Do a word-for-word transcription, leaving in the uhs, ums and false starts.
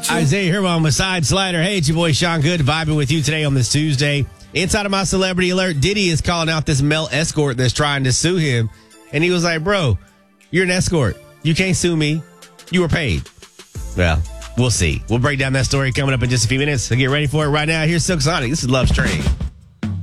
Isaiah Herman with Side Slider. Hey, it's your boy Sean Good vibing with you today on this Tuesday. Inside of my celebrity alert, Diddy is calling out this male escort that's trying to sue him. And he was like, bro, you're an escort. You can't sue me. You were paid. Well, we'll see. We'll break down that story coming up in just a few minutes. So get ready for it right now. Here's Silk Sonic. This is Love's Train.